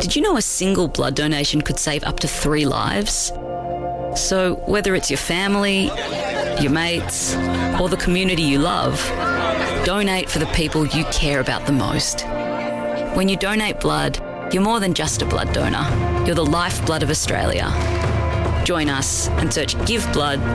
Did you know a single blood donation could save up to 3 lives? So whether it's your family, your mates, or the community you love, donate for the people you care about the most. When you donate blood, you're more than just a blood donor. You're the lifeblood of Australia. Join us and search Give Blood